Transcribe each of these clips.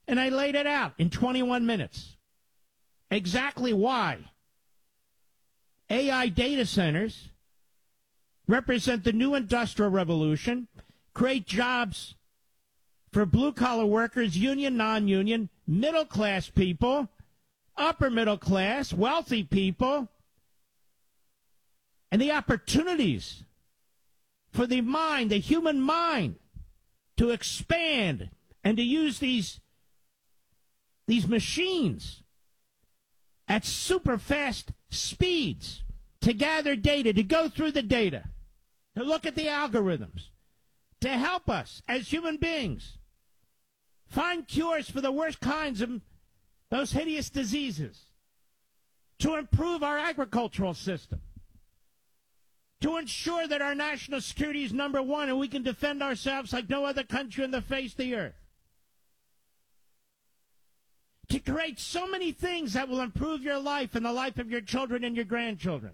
And I laid it out in 21 minutes. Exactly why AI data centers represent the new industrial revolution, create jobs for blue-collar workers, union, non-union, middle-class people, upper middle class, wealthy people, and the opportunities for the mind, the human mind, to expand and to use these machines at super fast speeds to gather data, to go through the data, to look at the algorithms, to help us as human beings find cures for the worst kinds of those hideous diseases, to improve our agricultural system, to ensure that our national security is number one and we can defend ourselves like no other country on the face of the earth, to create so many things that will improve your life and the life of your children and your grandchildren,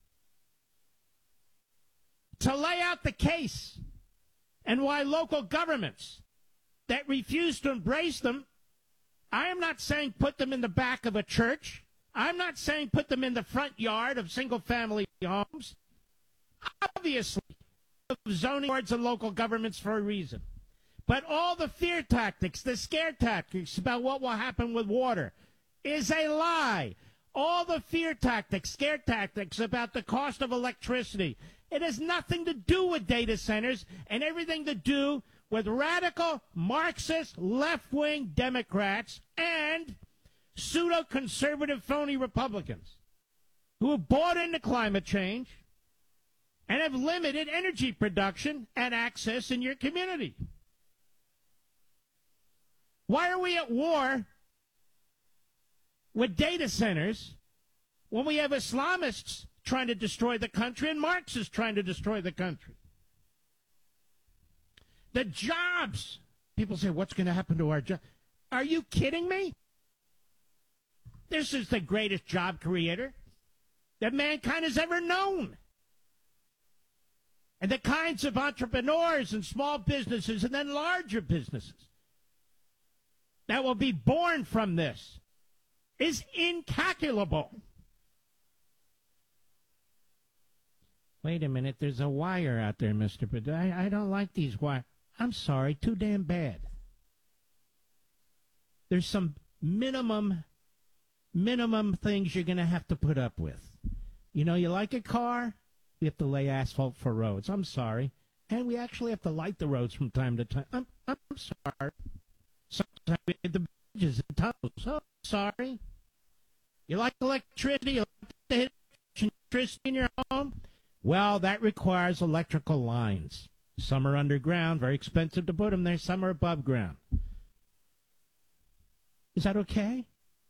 to lay out the case and why local governments that refuse to embrace them, I am not saying put them in the back of a church. I'm not saying put them in the front yard of single-family homes. Obviously, zoning boards and local governments for a reason. But all the fear tactics, the scare tactics about what will happen with water is a lie. All the fear tactics, scare tactics about the cost of electricity, it has nothing to do with data centers and everything to do with radical Marxist left-wing Democrats and pseudo-conservative phony Republicans who have bought into climate change and have limited energy production and access in your community. Why are we at war with data centers when we have Islamists trying to destroy the country and Marxists trying to destroy the country? The jobs. People say, what's going to happen to our jobs? Are you kidding me? This is the greatest job creator that mankind has ever known. And the kinds of entrepreneurs and small businesses and then larger businesses that will be born from this is incalculable. Wait a minute, there's a wire out there, Mr. Perdue. I don't like these wires. I'm sorry, too damn bad. There's some minimum things you're going to have to put up with. You know, you like a car, we have to lay asphalt for roads. I'm sorry. And we actually have to light the roads from time to time. I'm sorry. Sometimes we hit the bridges and tunnels. Oh, sorry. You like electricity? You like to hit electricity in your home? Well, that requires electrical lines. Some are underground, very expensive to put them there. Some are above ground. Is that okay?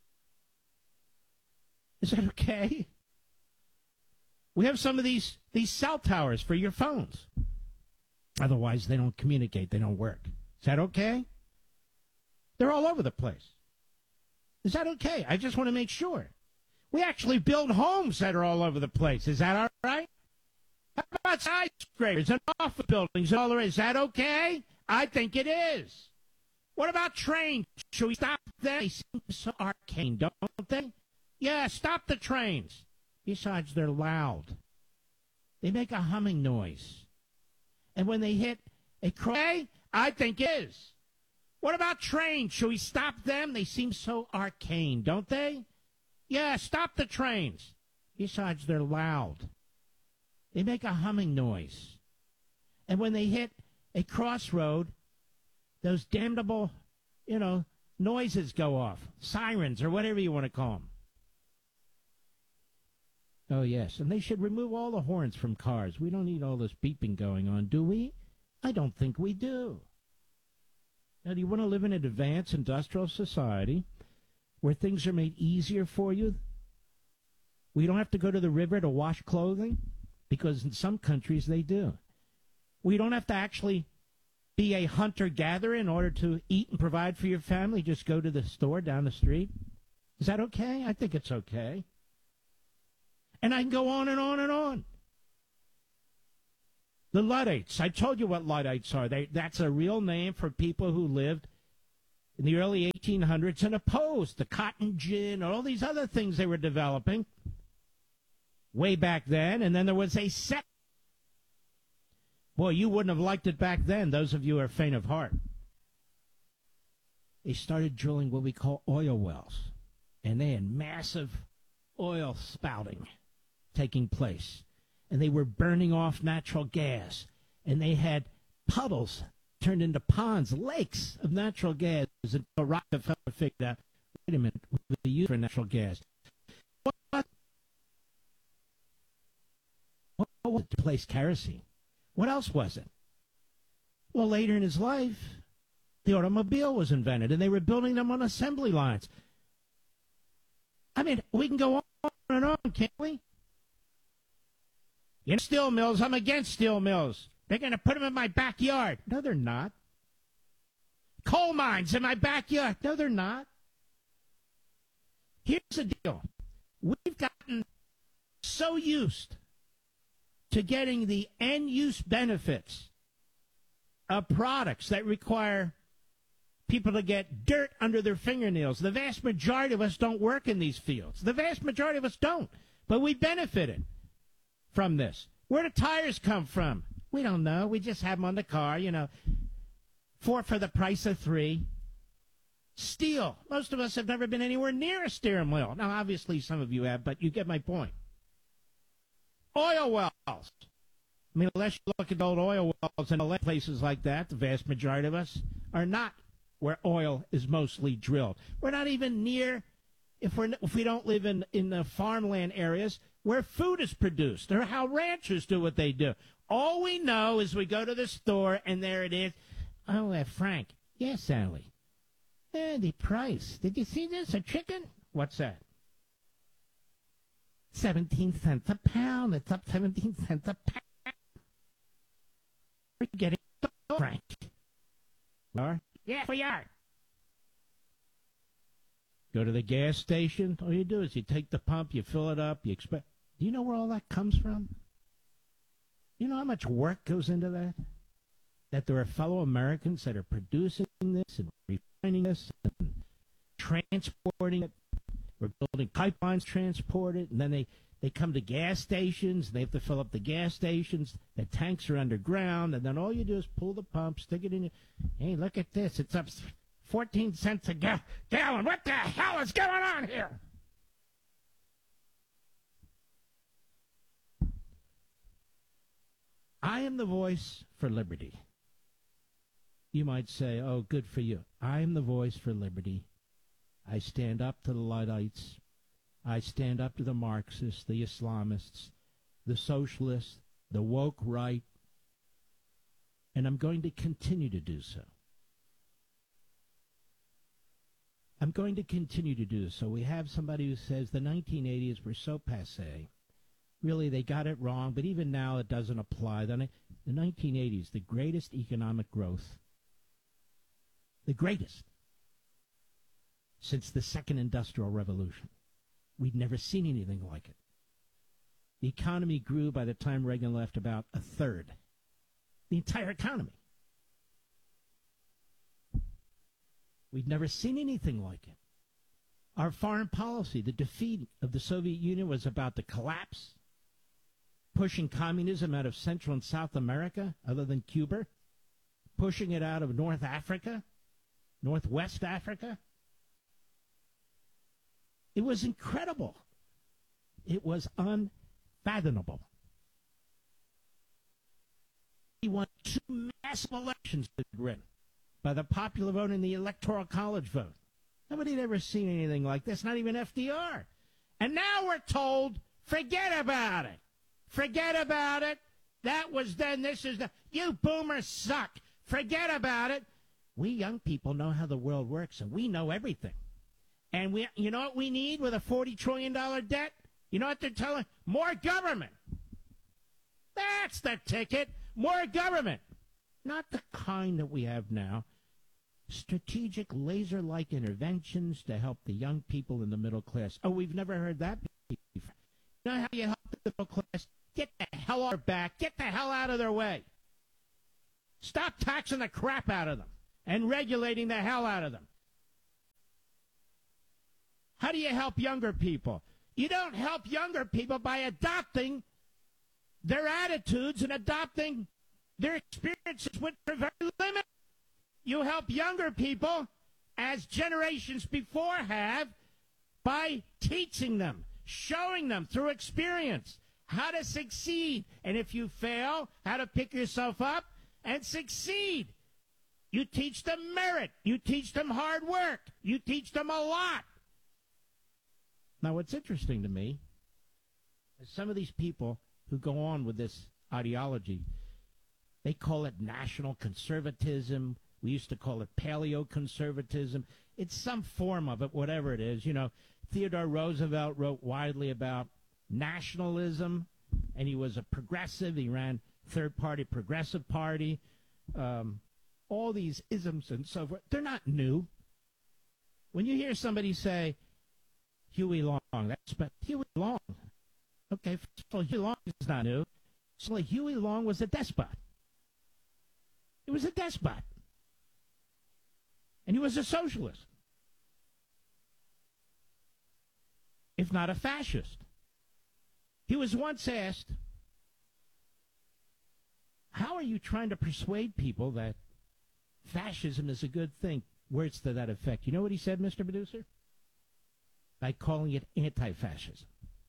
Is that okay? We have some of these cell towers for your phones. Otherwise, they don't communicate. They don't work. Is that okay? They're all over the place. Is that okay? I just want to make sure. We actually build homes that are all over the place. Is that all right? How about skyscrapers and office buildings and all the rest? Is that okay? I think it is. What about trains? Should we stop them? They seem so arcane, don't they? Yeah, stop the trains. Besides, they're loud. They make a humming noise. And when they hit a cross, I think it is. What about trains? Should we stop them? They seem so arcane, don't they? Yeah, stop the trains. Besides, they're loud. They make a humming noise. And when they hit a crossroad, those damnable, noises go off. Sirens or whatever you want to call them. Oh, yes. And they should remove all the horns from cars. We don't need all this beeping going on, do we? I don't think we do. Now, do you want to live in an advanced industrial society where things are made easier for you? We don't have to go to the river to wash clothing, because in some countries they do. We don't have to actually be a hunter-gatherer in order to eat and provide for your family. Just go to the store down the street. Is that okay? I think it's okay. And I can go on and on and on. The Luddites. I told you what Luddites are. That's a real name for people who lived in the early 1800s and opposed the cotton gin and all these other things they were developing way back then. And then there was a second. Boy, you wouldn't have liked it back then, those of you who are faint of heart. They started drilling what we call oil wells, and they had massive oil spouting taking place, and they were burning off natural gas, and they had puddles turned into ponds, lakes of natural gas until Rockefeller figured out, wait a minute, the use for natural gas. What was to place kerosene? What else was it? Well, later in his life, the automobile was invented, and they were building them on assembly lines. I mean, we can go on and on, can't we? You know, steel mills, I'm against steel mills. They're going to put them in my backyard. No, they're not. Coal mines in my backyard. No, they're not. Here's the deal. We've gotten so used to getting the end-use benefits of products that require people to get dirt under their fingernails. The vast majority of us don't work in these fields. The vast majority of us don't. But we benefited from this. Where do tires come from? We don't know. We just have them on the car, 4 for the price of 3. Steel. Most of us have never been anywhere near a steering wheel. Now, obviously, some of you have, but you get my point. Oil wells. I mean, unless you look at old oil wells in places like that, the vast majority of us are not where oil is mostly drilled. We're not even near, if we don't live in the farmland areas where food is produced, or how ranchers do what they do. All we know is we go to the store, and there it is. Oh, Frank. Yes, Sally. The price. Did you see this? A chicken? What's that? 17 cents a pound. It's up 17 cents a pound. We're getting Frank. We are? Yes, we are. Go to the gas station. All you do is you take the pump, you fill it up, you expect. Do you know where all that comes from? You know how much work goes into that? That there are fellow Americans that are producing this and refining this and transporting it. We're building pipelines, transport it, and then they come to gas stations, and they have to fill up the gas stations. The tanks are underground, and then all you do is pull the pump, stick it in. Hey, look at this. It's up 14 cents a gallon. What the hell is going on here? I am the voice for liberty. You might say, oh, good for you. I am the voice for liberty. I stand up to the Luddites. I stand up to the Marxists, the Islamists, the socialists, the woke right, and I'm going to continue to do so. I'm going to continue to do so. We have somebody who says the 1980s were so passé. Really, they got it wrong, but even now it doesn't apply. The 1980s, the greatest economic growth, the greatest since the Second Industrial Revolution. We'd never seen anything like it. The economy grew by the time Reagan left about a third. The entire economy. We'd never seen anything like it. Our foreign policy, the defeat of the Soviet Union was about to collapse, pushing communism out of Central and South America, other than Cuba, pushing it out of North Africa, Northwest Africa. It was incredible. It was unfathomable. He won 2 massive elections to Britain by the popular vote and the Electoral College vote. Nobody had ever seen anything like this, not even FDR. And now we're told, forget about it. Forget about it. That was then, this is the, you boomers suck. Forget about it. We young people know how the world works, and we know everything. And you know what we need with a $40 trillion debt? You know what they're telling? More government. That's the ticket. More government. Not the kind that we have now. Strategic, laser-like interventions to help the young people in the middle class. Oh, we've never heard that before. You know how you help the middle class? Get the hell off their back. Get the hell out of their way. Stop taxing the crap out of them and regulating the hell out of them. How do you help younger people? You don't help younger people by adopting their attitudes and adopting their experiences, which are very limited. You help younger people, as generations before have, by teaching them, showing them through experience how to succeed. And if you fail, how to pick yourself up and succeed. You teach them merit. You teach them hard work. You teach them a lot. Now, what's interesting to me is some of these people who go on with this ideology, they call it national conservatism. We used to call it paleoconservatism. It's some form of it, whatever it is. You know, Theodore Roosevelt wrote widely about nationalism, and he was a progressive. He ran third-party progressive party. All these isms and so forth, they're not new. When you hear somebody say, Huey Long, that's Huey Long. Okay, first of all, Huey Long is not new. So Huey Long was a despot. He was a despot. And he was a socialist, if not a fascist. He was once asked, how are you trying to persuade people that fascism is a good thing? Words to that effect. You know what he said, Mr. Producer? By calling it anti-fascism.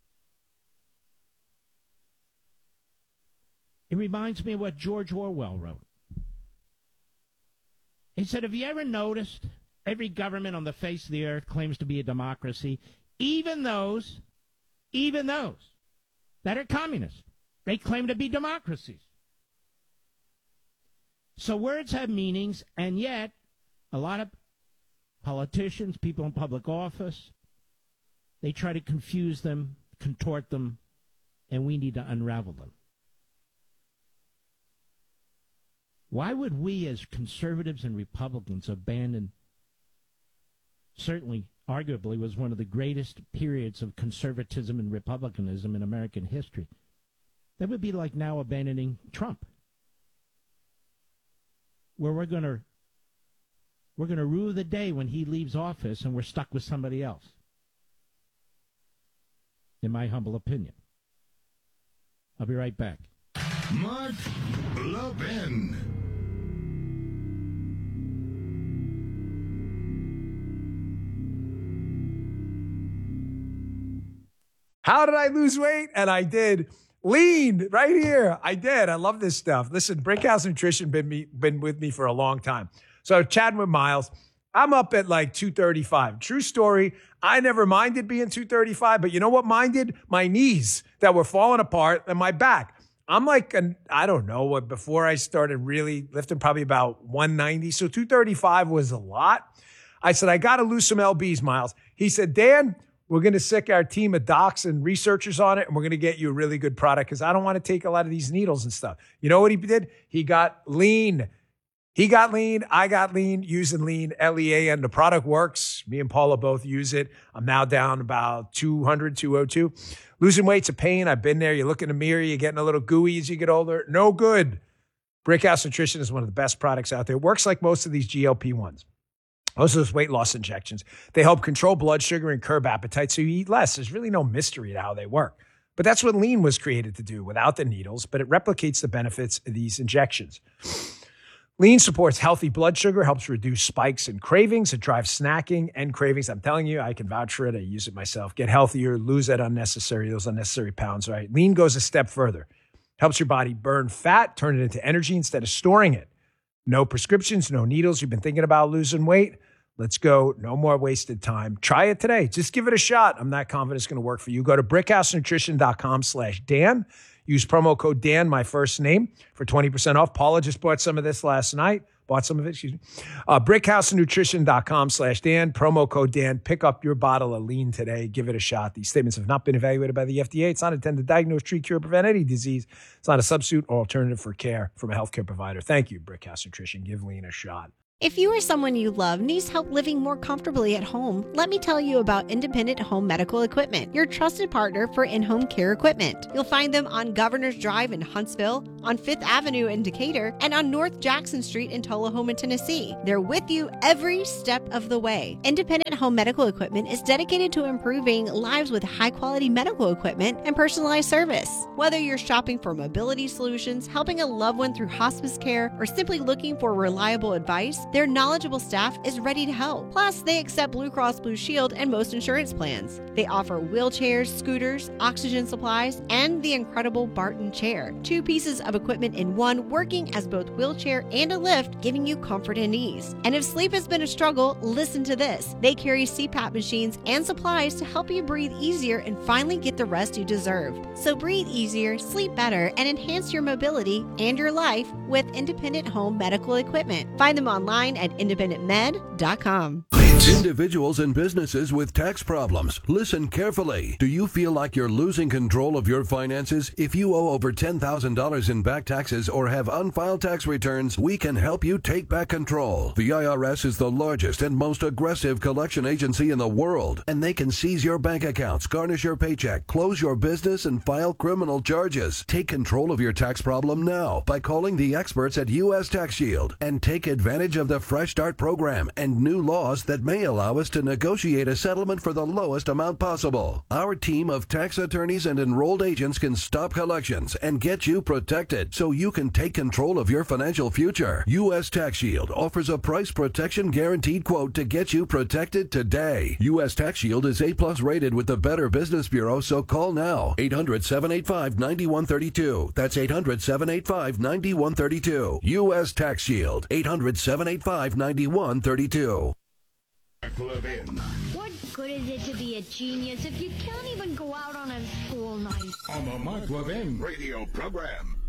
It reminds me of what George Orwell wrote. He said, have you ever noticed every government on the face of the earth claims to be a democracy, even those that are communists? They claim to be democracies. So words have meanings, and yet a lot of politicians, people in public office, they try to confuse them, contort them, and we need to unravel them. Why would we as conservatives and Republicans abandon, certainly, arguably, was one of the greatest periods of conservatism and republicanism in American history? That would be like now abandoning Trump, where we're going to rue the day when he leaves office and we're stuck with somebody else, in my humble opinion. I'll be right back. Mark Levin. How did I lose weight? And I did. Lean right here. I did. I love this stuff. Listen, Brickhouse Nutrition been with me for a long time. So chatting with Miles, I'm up at like 235. True story. I never minded being 235, but you know what minded? My knees that were falling apart and my back. I'm like, I don't know what, before I started really lifting, probably about 190. So 235 was a lot. I said, I got to lose some LBs, Miles. He said, Dan, we're going to sick our team of docs and researchers on it, and we're going to get you a really good product because I don't want to take a lot of these needles and stuff. You know what he did? He got lean. He got lean. I got lean, using lean, L-E-A-N. The product works. Me and Paula both use it. I'm now down about 200, 202. Losing weight's a pain. I've been there. You look in the mirror, you're getting a little gooey as you get older. No good. Brickhouse Nutrition is one of the best products out there. It works like most of these GLP-1s. Most of those weight loss injections. They help control blood sugar and curb appetite so you eat less. There's really no mystery to how they work. But that's what lean was created to do without the needles, but it replicates the benefits of these injections. Lean supports healthy blood sugar, helps reduce spikes and cravings. It drives snacking and cravings. I'm telling you, I can vouch for it. I use it myself. Get healthier, lose those unnecessary pounds, right? Lean goes a step further. Helps your body burn fat, turn it into energy instead of storing it. No prescriptions, no needles. You've been thinking about losing weight? Let's go. No more wasted time. Try it today. Just give it a shot. I'm not confident it's going to work for you. Go to brickhousenutrition.com/Dan. Use promo code Dan, my first name, for 20% off. Paula just bought some of this last night. Brickhousenutrition.com/Dan. Promo code Dan. Pick up your bottle of lean today. Give it a shot. These statements have not been evaluated by the FDA. It's not intended to diagnose, treat, cure, or prevent any disease. It's not a substitute or alternative for care from a healthcare provider. Thank you, Brickhouse Nutrition. Give lean a shot. If you or someone you love needs help living more comfortably at home, let me tell you about Independent Home Medical Equipment, your trusted partner for in-home care equipment. You'll find them on Governor's Drive in Huntsville, on 5th Avenue in Decatur, and on North Jackson Street in Tullahoma, Tennessee. They're with you every step of the way. Independent Home Medical Equipment is dedicated to improving lives with high-quality medical equipment and personalized service. Whether you're shopping for mobility solutions, helping a loved one through hospice care, or simply looking for reliable advice, their knowledgeable staff is ready to help. Plus, they accept Blue Cross Blue Shield and most insurance plans. They offer wheelchairs, scooters, oxygen supplies, and the incredible Barton chair. 2 pieces of equipment in one, working as both wheelchair and a lift, giving you comfort and ease. And if sleep has been a struggle, listen to this. They carry CPAP machines and supplies to help you breathe easier and finally get the rest you deserve. So breathe easier, sleep better, and enhance your mobility and your life with Independent Home Medical Equipment. Find them online at independentmed.com. Individuals and businesses with tax problems, listen carefully. Do you feel like you're losing control of your finances? If you owe over $10,000 in back taxes or have unfiled tax returns, we can help you take back control. The IRS is the largest and most aggressive collection agency in the world, and they can seize your bank accounts, garnish your paycheck, close your business, and file criminal charges. Take control of your tax problem now by calling the experts at U.S. Tax Shield and take advantage of the Fresh Start program and new laws that may allow us to negotiate a settlement for the lowest amount possible. Our team of tax attorneys and enrolled agents can stop collections and get you protected so you can take control of your financial future. U.S. Tax Shield offers a price protection guaranteed quote to get you protected today. U.S. Tax Shield is A+ rated with the Better Business Bureau, so call now. 800-785-9132. That's 800-785-9132. U.S. Tax Shield. 800-785-9132. What good is it to be a genius if you can't even go out on a school night? On the Mark Levin radio program.